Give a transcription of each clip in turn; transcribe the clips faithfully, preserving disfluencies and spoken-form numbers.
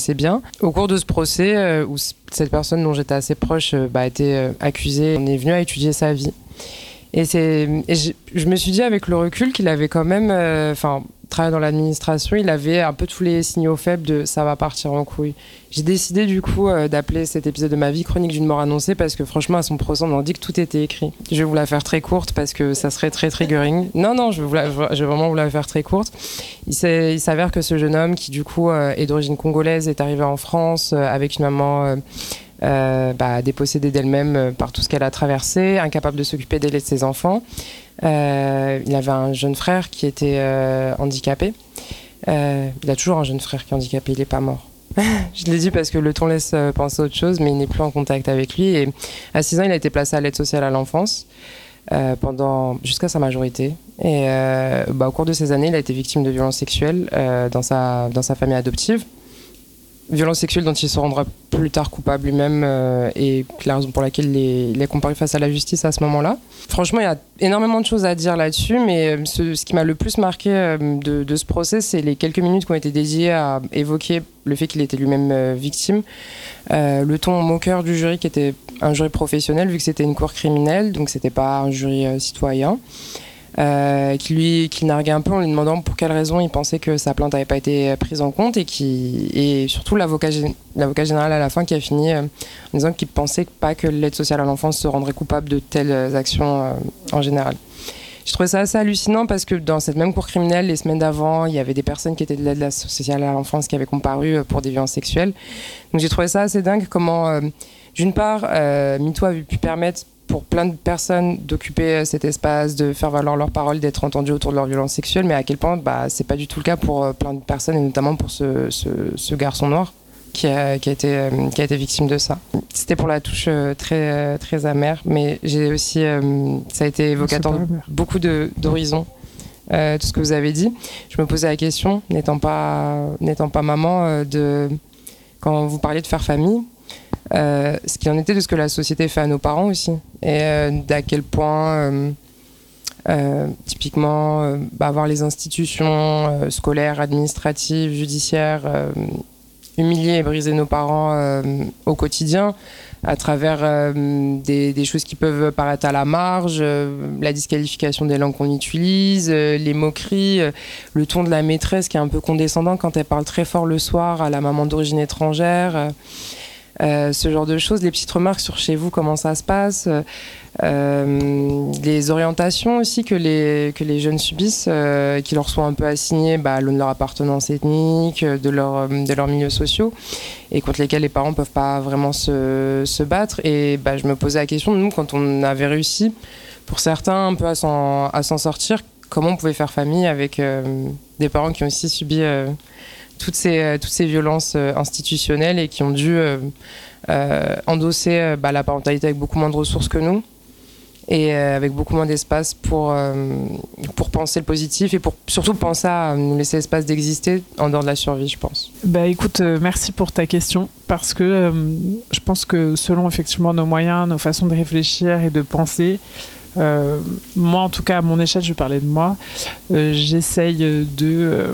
connaissais bien. Au cours de ce procès, euh, où cette personne dont j'étais assez proche euh, bah, a été euh, accusée, on est venu à étudier sa vie. Et, c'est, et je, je me suis dit avec le recul qu'il avait quand même, enfin, euh, travaillant dans l'administration, il avait un peu tous les signaux faibles de ça va partir en couille. J'ai décidé du coup euh, d'appeler cet épisode de ma vie Chronique d'une mort annoncée parce que franchement à son procès on en dit que tout était écrit. Je vais vous la faire très courte parce que ça serait très triggering. Non non, je vais, vous la, je vais vraiment vous la faire très courte. Il, il s'avère que ce jeune homme qui du coup euh, est d'origine congolaise est arrivé en France euh, avec une maman euh, euh, bah, dépossédée d'elle-même euh, par tout ce qu'elle a traversé, incapable de s'occuper d'elle et de ses enfants. Euh, il avait un jeune frère qui était euh, handicapé. Euh, il a toujours un jeune frère qui est handicapé, il n'est pas mort. Je l'ai dit parce que le ton laisse penser à autre chose, mais il n'est plus en contact avec lui. Et à six ans, il a été placé à l'aide sociale à l'enfance euh, pendant, jusqu'à sa majorité. Et euh, bah, au cours de ces années, il a été victime de violences sexuelles euh, dans, sa, dans sa famille adoptive. Violences sexuelles dont il se rendra plus tard coupable lui-même euh, et la raison pour laquelle il est, il est comparé face à la justice à ce moment-là. Franchement, il y a énormément de choses à dire là-dessus, mais ce, ce qui m'a le plus marqué euh, de, de ce procès, c'est les quelques minutes qui ont été dédiées à évoquer le fait qu'il était lui-même euh, victime. Euh, le ton moqueur du jury, qui était un jury professionnel, vu que c'était une cour criminelle, donc c'était pas un jury euh, citoyen. Euh, qui lui qui narguait un peu en lui demandant pour quelle raison il pensait que sa plainte n'avait pas été prise en compte et, qui, et surtout l'avocat, l'avocat général à la fin qui a fini euh, en disant qu'il ne pensait pas que l'aide sociale à l'enfance se rendrait coupable de telles actions euh, en général. Je trouvais ça assez hallucinant parce que dans cette même cour criminelle, les semaines d'avant, il y avait des personnes qui étaient de l'aide sociale à l'enfance qui avaient comparu pour des violences sexuelles. Donc j'ai trouvé ça assez dingue comment, euh, d'une part, euh, MeToo avait pu permettre pour plein de personnes d'occuper cet espace, de faire valoir leurs paroles, d'être entendues autour de leurs violences sexuelles, mais à quel point bah, c'est pas du tout le cas pour plein de personnes, et notamment pour ce, ce, ce garçon noir qui a, qui, a été, qui a été victime de ça. C'était pour la touche très, très amère, mais j'ai aussi, ça a été évocateur de beaucoup de, d'horizons, euh, tout ce que vous avez dit. Je me posais la question, n'étant pas, n'étant pas maman, de, quand vous parliez de faire famille, Euh, ce qu'il en était de ce que la société fait à nos parents aussi et euh, d'à quel point euh, euh, typiquement euh, bah, avoir les institutions euh, scolaires, administratives, judiciaires euh, humilier et briser nos parents euh, au quotidien à travers euh, des, des choses qui peuvent paraître à la marge, euh, la disqualification des langues qu'on utilise, euh, les moqueries, euh, le ton de la maîtresse qui est un peu condescendant quand elle parle très fort le soir à la maman d'origine étrangère. Euh, Euh, ce genre de choses, les petites remarques sur chez vous, comment ça se passe, euh, les orientations aussi que les, que les jeunes subissent, euh, qui leur sont un peu assignées bah, de leur appartenance ethnique, de, leur, de leurs milieux sociaux, et contre lesquels les parents ne peuvent pas vraiment se, se battre. Et bah, je me posais la question, nous, quand on avait réussi, pour certains, un peu à s'en, à s'en sortir, comment on pouvait faire famille avec euh, des parents qui ont aussi subi... Euh, Toutes ces, euh, toutes ces violences euh, institutionnelles et qui ont dû euh, euh, endosser euh, bah, la parentalité avec beaucoup moins de ressources que nous et euh, avec beaucoup moins d'espace pour, euh, pour penser le positif et pour surtout penser à nous laisser l'espace d'exister en dehors de la survie, je pense. Bah écoute, euh, merci pour ta question parce que euh, je pense que selon effectivement nos moyens, nos façons de réfléchir et de penser, Euh, moi en tout cas à mon échelle, je parlais de moi, euh, j'essaye de euh,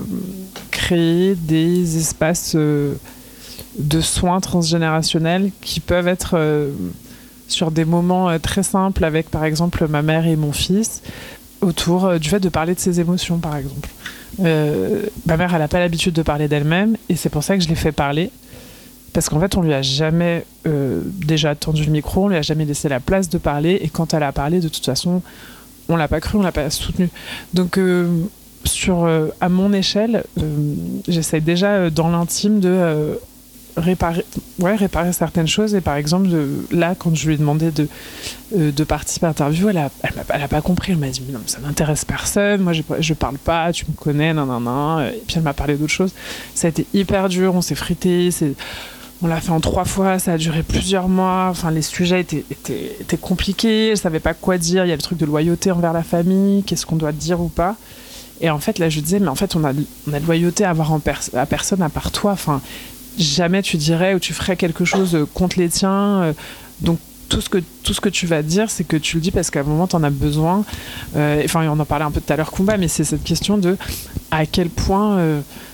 créer des espaces euh, de soins transgénérationnels qui peuvent être euh, sur des moments euh, très simples avec par exemple ma mère et mon fils autour euh, du fait de parler de ses émotions par exemple. Euh, ma mère elle n'a pas l'habitude de parler d'elle-même et c'est pour ça que je l'ai fait parler. Parce qu'en fait, on lui a jamais euh, déjà tendu le micro, on lui a jamais laissé la place de parler. Et quand elle a parlé, de toute façon, on l'a pas cru, on l'a pas soutenu. Donc, euh, sur, euh, à mon échelle, euh, j'essaie déjà euh, dans l'intime de euh, réparer, ouais, réparer certaines choses. Et par exemple, de, là, quand je lui ai demandé de, euh, de participer à l'interview, elle a, elle, m'a, elle a pas compris. Elle m'a dit, mais non, mais ça n'intéresse personne. Moi, je, je parle pas, tu me connais, nan, nan, nan. Et puis elle m'a parlé d'autres choses. Ça a été hyper dur, on s'est frité, c'est... On l'a fait en trois fois, ça a duré plusieurs mois. Enfin, les sujets étaient, étaient, étaient compliqués. Je ne savais pas quoi dire. Il y a le truc de loyauté envers la famille. Qu'est-ce qu'on doit dire ou pas? Et en fait, là, je disais, mais en fait, on a, on a de loyauté à avoir en pers- à personne à part toi. Enfin, jamais tu dirais ou tu ferais quelque chose contre les tiens. Donc, tout ce que, tout ce que tu vas dire, c'est que tu le dis parce qu'à un moment, tu en as besoin. Euh, enfin, on en parlait un peu tout à l'heure, Kumba, mais c'est cette question de à quel point... Euh,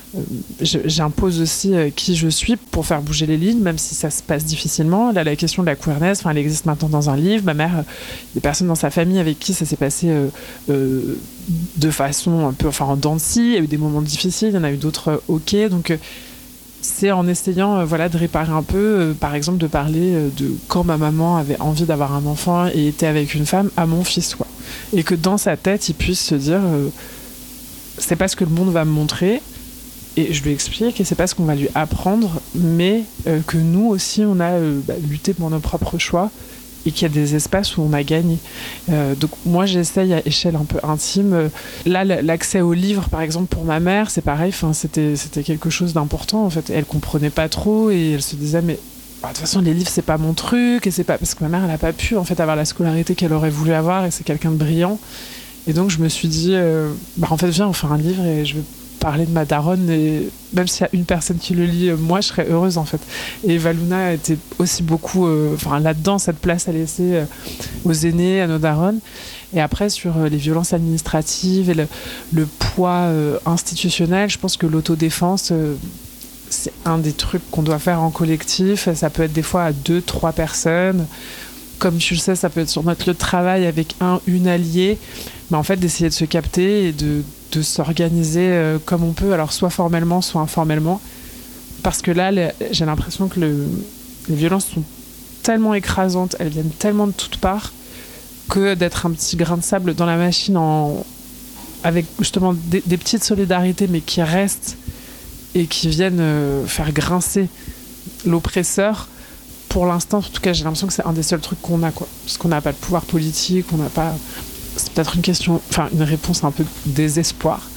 euh, je, j'impose aussi euh, qui je suis pour faire bouger les lignes, même si ça se passe difficilement. Là, la question de la queerness, elle existe maintenant dans un livre. Ma mère, il y a des personnes dans sa famille avec qui ça s'est passé euh, euh, de façon un peu, enfin, en dents de scie. Il y a eu des moments difficiles, il y en a eu d'autres euh, ok. Donc, euh, c'est en essayant euh, voilà, de réparer un peu, euh, par exemple, de parler euh, de quand ma maman avait envie d'avoir un enfant et était avec une femme à mon fils, quoi. Et que dans sa tête, il puisse se dire euh, c'est pas ce que le monde va me montrer, et je lui explique, et c'est pas ce qu'on va lui apprendre, mais euh, que nous aussi, on a euh, bah, lutté pour nos propres choix, et qu'il y a des espaces où on a gagné. Euh, donc moi, j'essaye à échelle un peu intime. Là, l'accès aux livres, par exemple, pour ma mère, c'est pareil, c'était, c'était quelque chose d'important, en fait. Elle comprenait pas trop, et elle se disait, mais bah, de toute façon, les livres, c'est pas mon truc, et c'est pas... parce que ma mère, elle a pas pu, en fait, avoir la scolarité qu'elle aurait voulu avoir, et c'est quelqu'un de brillant. Et donc, je me suis dit, euh, bah, en fait, viens, on fait un livre, et je vais parler de ma daronne, et même s'il y a une personne qui le lit, moi je serais heureuse en fait. Et Valuna était aussi beaucoup euh, enfin, là-dedans, cette place à laisser euh, aux aînés, à nos daronnes. Et après sur euh, les violences administratives et le, le poids euh, institutionnel, je pense que l'autodéfense euh, c'est un des trucs qu'on doit faire en collectif. Ça peut être des fois à deux, trois personnes. Comme tu le sais, ça peut être sur notre lieu de travail avec un, une alliée. Mais en fait, d'essayer de se capter et de, de s'organiser euh, comme on peut, alors soit formellement, soit informellement. Parce que là, les, j'ai l'impression que le, les violences sont tellement écrasantes, elles viennent tellement de toutes parts, que d'être un petit grain de sable dans la machine en, avec justement des, des petites solidarités, mais qui restent et qui viennent euh, faire grincer l'oppresseur. Pour l'instant, en tout cas, j'ai l'impression que c'est un des seuls trucs qu'on a, quoi. Parce qu'on n'a pas de pouvoir politique, on n'a pas... C'est peut-être une question, enfin une réponse un peu de désespoir,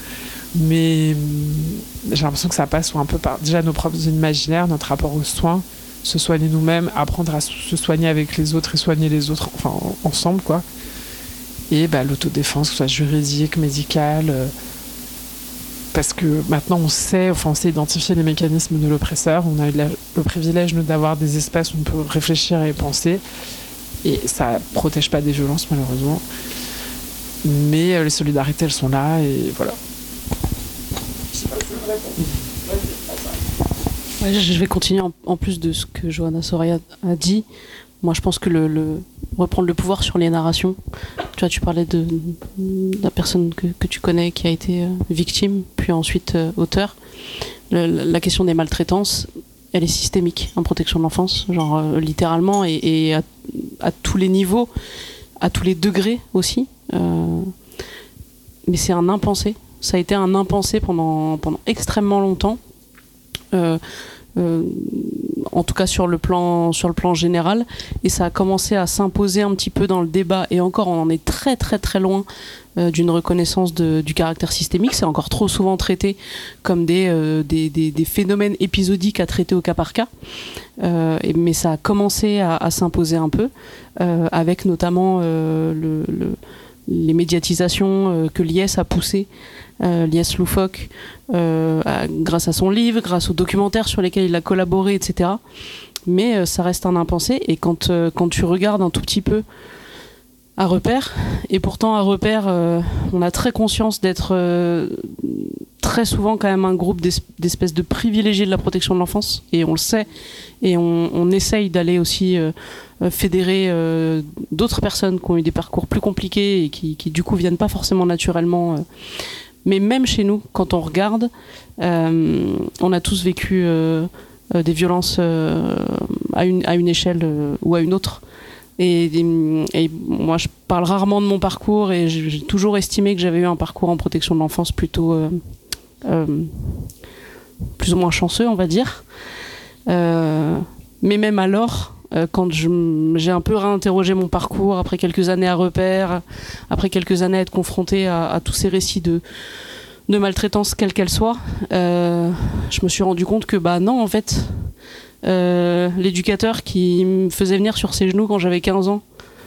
mais j'ai l'impression que ça passe un peu par déjà nos propres imaginaires, notre rapport aux soins, se soigner nous-mêmes, apprendre à se soigner avec les autres et soigner les autres, enfin ensemble, quoi. Et bah, l'autodéfense, que ce soit juridique, médicale, euh, parce que maintenant on sait, enfin on sait identifier les mécanismes de l'oppresseur. On a eu la, le privilège nous, d'avoir des espaces où on peut réfléchir et penser, et ça protège pas des violences malheureusement. Mais euh, les solidarités, elles sont là, et voilà. Ouais, je vais continuer en, en plus de ce que Johanna Soria a dit. Moi, je pense que le, le reprendre le pouvoir sur les narrations. Tu vois, tu parlais de, de la personne que, que tu connais qui a été euh, victime, puis ensuite euh, auteur. Le, la question des maltraitances, elle est systémique en protection de l'enfance, genre euh, littéralement, et, et à, à tous les niveaux, à tous les degrés aussi. Euh, mais c'est un impensé. Ça a été un impensé pendant, pendant extrêmement longtemps. Euh, euh, en tout cas sur le plan, sur le plan général. Et ça a commencé à s'imposer un petit peu dans le débat. Et encore, on en est très très très loin euh, d'une reconnaissance de, du caractère systémique. C'est encore trop souvent traité comme des, euh, des, des, des phénomènes épisodiques à traiter au cas par cas. Euh, et, mais ça a commencé à, à s'imposer un peu, euh, avec notamment euh, le... le les médiatisations euh, que l'I S a poussées, euh, l'I S loufoque, euh, à, grâce à son livre, grâce aux documentaires sur lesquels il a collaboré, et cetera. Mais euh, ça reste un impensé, et quand, euh, quand tu regardes un tout petit peu à Repère, et pourtant à Repère, euh, on a très conscience d'être euh, très souvent quand même un groupe d'espèces de privilégiés de la protection de l'enfance, et on le sait, et on, on essaye d'aller aussi euh, fédérer euh, d'autres personnes qui ont eu des parcours plus compliqués et qui, qui du coup viennent pas forcément naturellement. Euh. Mais même chez nous, quand on regarde, euh, on a tous vécu euh, euh, des violences euh, à, une, à une échelle euh, ou à une autre. Et, et, et moi, je parle rarement de mon parcours, et j'ai toujours estimé que j'avais eu un parcours en protection de l'enfance plutôt euh, euh, plus ou moins chanceux, on va dire. Euh, mais même alors, euh, quand je, j'ai un peu réinterrogé mon parcours après quelques années à Repère, après quelques années à être confrontée à, à tous ces récits de, de maltraitance, quelle qu'elle soit, euh, je me suis rendu compte que bah non, en fait, euh, l'éducateur qui me faisait venir sur ses genoux quand j'avais quinze ans,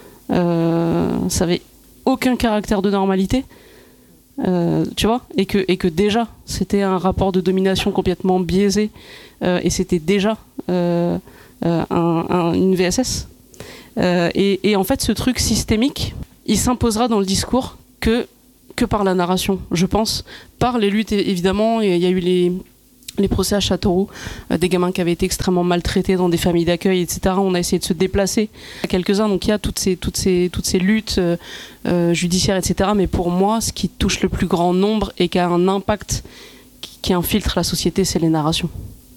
euh, ça avait aucun caractère de normalité. Euh, tu vois, et que, et que déjà c'était un rapport de domination complètement biaisé, euh, et c'était déjà euh, euh, un, un, une V S S, euh, et, et en fait ce truc systémique il s'imposera dans le discours que, que par la narration, je pense, par les luttes évidemment. Il y a eu les, les procès à Châteauroux, euh, des gamins qui avaient été extrêmement maltraités dans des familles d'accueil, et cetera. On a essayé de se déplacer à quelques-uns, donc il y a toutes ces, toutes ces, toutes ces luttes euh, euh, judiciaires, et cetera. Mais pour moi, ce qui touche le plus grand nombre et qui a un impact, qui, qui infiltre la société, c'est les narrations.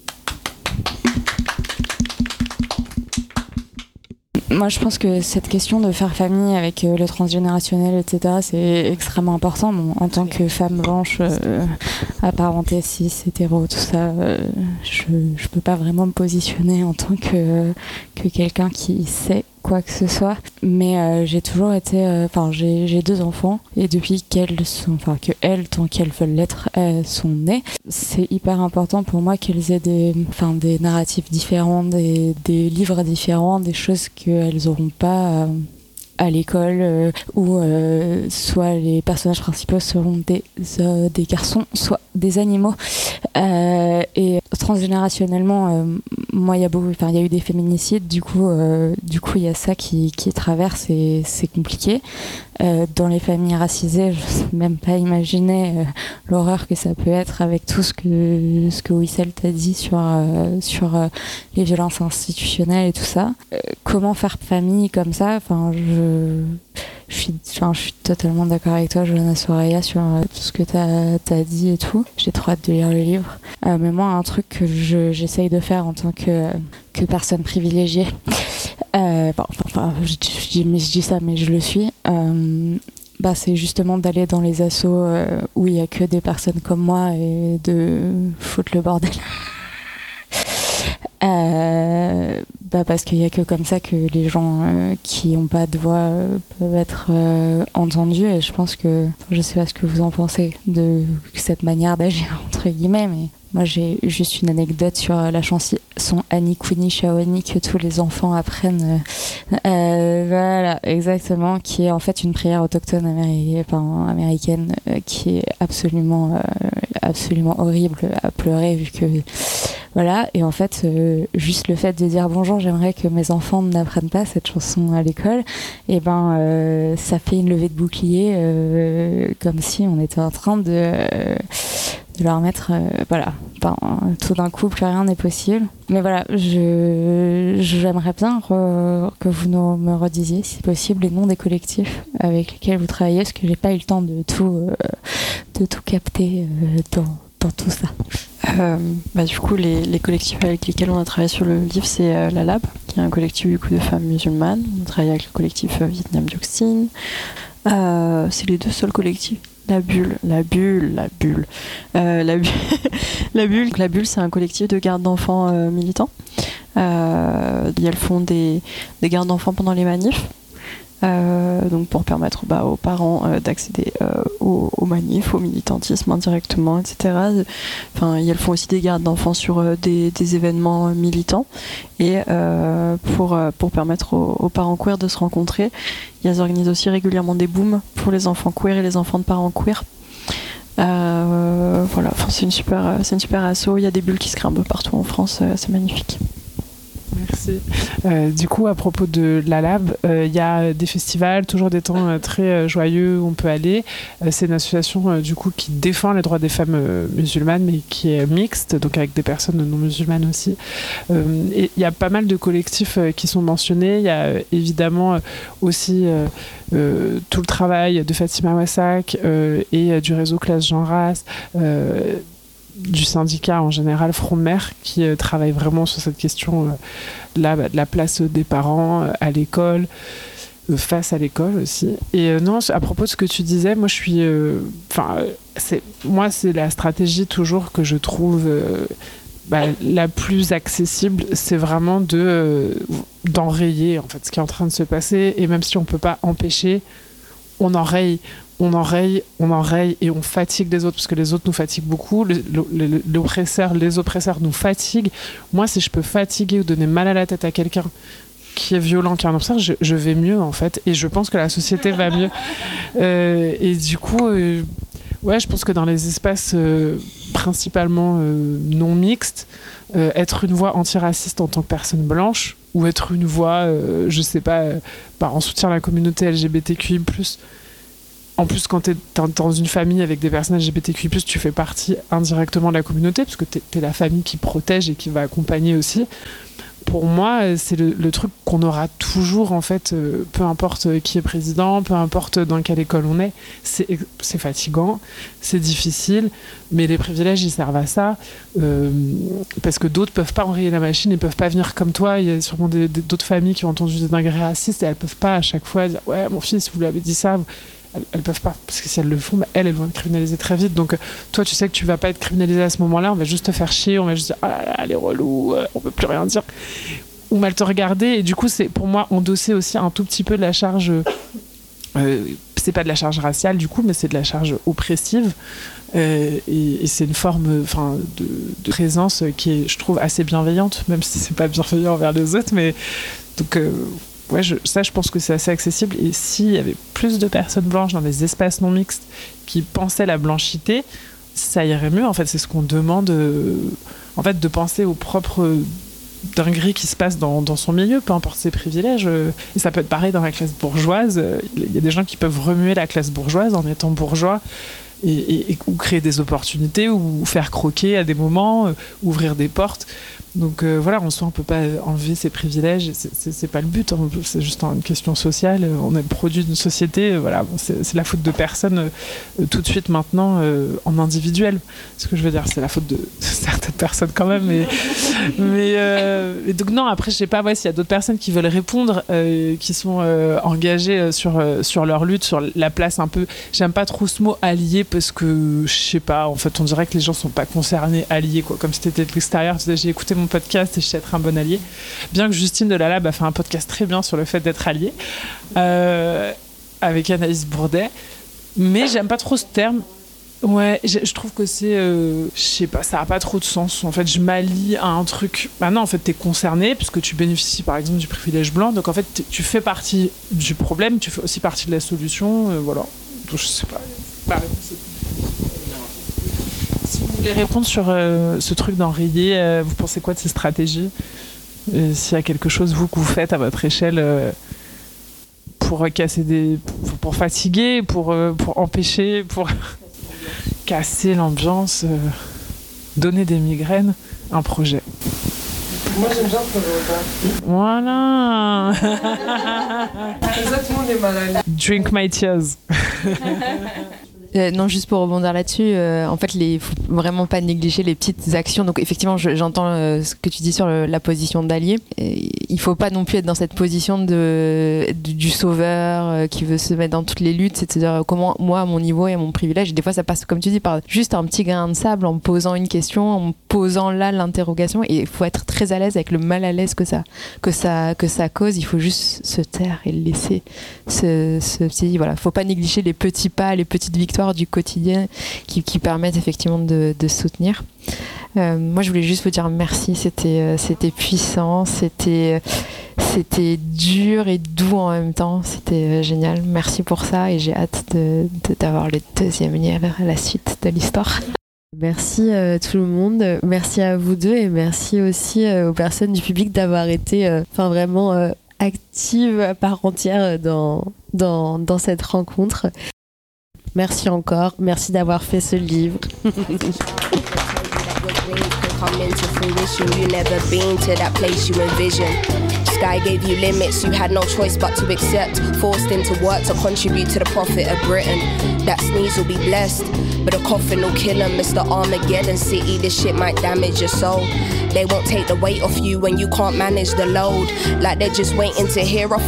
Moi, je pense que cette question de faire famille avec euh, le transgénérationnel, et cetera, c'est extrêmement important. Bon, en tant que femme blanche, euh, apparentée, cis, hétéro, tout ça, euh, je je peux pas vraiment me positionner en tant que, que quelqu'un qui sait quoi que ce soit. Mais euh, j'ai toujours été... Enfin, euh, j'ai, j'ai deux enfants. Et depuis qu'elles sont... Enfin, que elles, tant qu'elles veulent l'être, elles sont nées. C'est hyper important pour moi qu'elles aient des, enfin, des narratifs différents, des, des livres différents, des choses qu'elles n'auront pas... Euh, à l'école euh, où euh, soit les personnages principaux seront des, euh, des garçons, soit des animaux. Euh, et transgénérationnellement, euh, moi, il y a beaucoup, enfin, il y a eu des féminicides, du coup, euh, du coup, il y a ça qui, qui traverse et c'est compliqué. Euh, dans les familles racisées, je ne sais même pas imaginer euh, l'horreur que ça peut être avec tout ce que, ce que Wissel t'a dit sur, euh, sur euh, les violences institutionnelles et tout ça. Euh, comment faire famille comme ça? Enfin, je, je, suis, enfin, je suis totalement d'accord avec toi, Johanna Soraya, sur euh, tout ce que tu as dit et tout. J'ai trop hâte de lire le livre. Euh, mais moi, un truc que je, j'essaye de faire en tant que, que personne privilégiée, Euh, bon, enfin, je, je, dis, mais je dis ça, mais je le suis. Euh, bah, c'est justement d'aller dans les assos euh, où il n'y a que des personnes comme moi et de foutre le bordel. euh, bah, parce qu'il n'y a que comme ça que les gens euh, qui n'ont pas de voix euh, peuvent être euh, entendus. Et je pense que, je ne sais pas ce que vous en pensez de cette manière d'agir, entre guillemets, mais moi, j'ai juste une anecdote sur la chanson Annie Queenie Shawani que tous les enfants apprennent. Euh, voilà, exactement, qui est en fait une prière autochtone améri- enfin, américaine euh, qui est absolument, euh, absolument horrible à pleurer vu que voilà. Et en fait, euh, juste le fait de dire bonjour, j'aimerais que mes enfants n'apprennent pas cette chanson à l'école, et ben euh, ça fait une levée de bouclier, euh, comme si on était en train de euh, de leur mettre, euh, voilà, enfin, tout d'un coup, plus rien n'est possible. Mais voilà, je, j'aimerais bien re, que vous nous, me redisiez, si possible, les noms des collectifs avec lesquels vous travaillez, parce que j'ai pas eu le temps de tout, euh, de tout capter euh, dans, dans tout ça. Euh, bah, du coup, les, les collectifs avec lesquels on a travaillé sur le livre, c'est euh, la Lab, qui est un collectif du coup de femmes musulmanes. On travaille avec le collectif euh, Vietnam Dioxine. Euh, c'est les deux seuls collectifs. La bulle, la bulle, la bulle. Euh, la, bu- la bulle, la bulle, c'est un collectif de garde d'enfants euh, militants. Euh, elles font des, des gardes d'enfants pendant les manifs. Euh, donc pour permettre bah, aux parents euh, d'accéder euh, aux, aux manifs, au militantisme indirectement, et cetera. Enfin, elles font aussi des gardes d'enfants sur euh, des, des événements militants et euh, pour, euh, pour permettre aux, aux parents queer de se rencontrer. Elles organisent aussi régulièrement des booms pour les enfants queer et les enfants de parents queer. Euh, voilà, enfin, c'est une super, c'est une super asso. Il y a des bulles qui se créent un peu partout en France, euh, c'est magnifique. Merci. Euh, du coup, à propos de la Lab, il euh, y a des festivals, toujours des temps euh, très euh, joyeux où on peut aller. Euh, c'est une association euh, du coup qui défend les droits des femmes euh, musulmanes, mais qui est mixte, donc avec des personnes non musulmanes aussi. Euh, et il y a pas mal de collectifs euh, qui sont mentionnés. Il y a euh, évidemment euh, aussi euh, euh, tout le travail de Fatima Wassak euh, et euh, du réseau Classe Jean Race. Euh, du syndicat en général Front de Mer qui euh, travaille vraiment sur cette question euh, là, bah, de la place des parents euh, à l'école, euh, face à l'école aussi. Et euh, non, à propos de ce que tu disais, moi je suis enfin euh, c'est moi c'est la stratégie toujours que je trouve euh, bah, la plus accessible, c'est vraiment de euh, d'enrayer en fait ce qui est en train de se passer, et même si on peut pas empêcher, on enraye on enraye, on enraye et on fatigue les autres, parce que les autres nous fatiguent beaucoup. Le, le, l'oppresseur, les oppresseurs nous fatiguent. Moi, si je peux fatiguer ou donner mal à la tête à quelqu'un qui est violent, qui est un oppresseur, je, je vais mieux en fait, et je pense que la société va mieux. Euh, et du coup, euh, ouais, je pense que dans les espaces euh, principalement euh, non mixtes, euh, être une voix antiraciste en tant que personne blanche, ou être une voix, euh, je sais pas, euh, bah, en soutien à la communauté L G B T Q I plus, en plus, quand tu es dans une famille avec des personnes L G B T Q I plus, tu fais partie indirectement de la communauté, parce que tu es la famille qui protège et qui va accompagner aussi. Pour moi, c'est le, le truc qu'on aura toujours, en fait, euh, peu importe qui est président, peu importe dans quelle école on est. C'est, c'est fatigant, c'est difficile, mais les privilèges, ils servent à ça. Euh, parce que d'autres peuvent pas enrayer la machine, ils peuvent pas venir comme toi. Il y a sûrement des, des, d'autres familles qui ont entendu des dingueries racistes et elles peuvent pas à chaque fois dire « Ouais, mon fils, vous lui avez dit ça ». Elles, elles peuvent pas, parce que si elles le font, bah, elles, elles vont être criminalisées très vite. Donc, toi, tu sais que tu vas pas être criminalisé à ce moment-là, on va juste te faire chier, on va juste dire « Ah là là, les relous, euh, on peut plus rien dire ». Ou mal te regarder. Et du coup, c'est pour moi endosser aussi un tout petit peu de la charge. Euh, c'est pas de la charge raciale, du coup, mais c'est de la charge oppressive. Euh, et, et c'est une forme enfin, de, de présence qui est, je trouve, assez bienveillante, même si c'est pas bienveillant envers les autres. Mais donc. Euh, Ouais, je, ça, je pense que c'est assez accessible. Et s'il y avait plus de personnes blanches dans des espaces non mixtes qui pensaient la blanchité, ça irait mieux. En fait, c'est ce qu'on demande, euh, en fait, de penser aux propres dingueries qui se passent dans, dans son milieu, peu importe ses privilèges. Euh, et ça peut être pareil dans la classe bourgeoise. Il y a des gens qui peuvent remuer la classe bourgeoise en étant bourgeois. Et, et, et, ou créer des opportunités, ou faire croquer à des moments, euh, ouvrir des portes. Donc euh, voilà, en soi, on ne peut pas enlever ses privilèges, c'est, c'est, c'est pas le but, hein. C'est juste une question sociale, on est le produit d'une société, euh, voilà, c'est, c'est la faute de personne euh, tout de suite maintenant euh, en individuel. Ce que je veux dire, c'est la faute de, de certaines personnes quand même. Mais, mais euh, et donc non, après, je sais pas ouais, s'il y a d'autres personnes qui veulent répondre, euh, qui sont euh, engagées sur, euh, sur leur lutte, sur la place un peu... J'aime pas trop ce mot allié parce que, je sais pas, en fait, on dirait que les gens sont pas concernés, alliés, quoi. Comme si t'étais de l'extérieur, tu disais, j'ai écouté mon podcast et je sais être un bon allié. Bien que Justine de la Lab a fait un podcast très bien sur le fait d'être allié, euh, avec Anaïs Bourdet. Mais j'aime pas trop ce terme. Ouais, je, je trouve que c'est... Euh, je sais pas, ça a pas trop de sens. En fait, je m'allie à un truc... Bah non, en fait, t'es concerné puisque tu bénéficies, par exemple, du privilège blanc. Donc, en fait, tu fais partie du problème, tu fais aussi partie de la solution. Euh, voilà. Donc, je sais pas. Bah, c'est... Si vous voulez répondre sur euh, ce truc d'enrayer, euh, vous pensez quoi de ces stratégies ? Et s'il y a quelque chose, vous, que vous faites à votre échelle euh, pour casser des... pour, pour fatiguer, pour, euh, pour empêcher, pour casser l'ambiance, euh, donner des migraines, un projet. Moi, j'aime bien le projet. Voilà. Exactement les malades. Drink my tears. Euh, non, juste pour rebondir là-dessus, euh, en fait, il faut vraiment pas négliger les petites actions. Donc, effectivement, je, j'entends euh, ce que tu dis sur le, la position d'allié. Et il faut pas non plus être dans cette position de, de du sauveur euh, qui veut se mettre dans toutes les luttes. C'est-à-dire comment moi, à mon niveau et à mon privilège, des fois, ça passe, comme tu dis, par juste un petit grain de sable en posant une question, en posant là l'interrogation. Et il faut être très à l'aise avec le mal à l'aise que ça, que ça, que ça cause. Il faut juste se taire et le laisser. Se, se, se, voilà, faut pas négliger les petits pas, les petites victoires du quotidien qui, qui permettent effectivement de, de soutenir. Euh, moi, je voulais juste vous dire merci. C'était, euh, c'était puissant, c'était, c'était dur et doux en même temps. C'était euh, génial. Merci pour ça et j'ai hâte de, de, d'avoir le deuxième livre, la suite de l'histoire. Merci euh, tout le monde, merci à vous deux et merci aussi euh, aux personnes du public d'avoir été enfin euh, vraiment euh, actives à part entière dans, dans, dans cette rencontre. Merci encore, merci d'avoir fait ce livre. Come into fruition, you never been to that place you envision. Sky gave you limits, you had no choice but to accept. Forced into work to contribute to the profit of Britain. That sneeze will be blessed, but a coffin will kill him. Mister Armageddon City, this shit might damage your soul. They won't take the weight off you when you can't manage the load. Like they're just waiting to hear a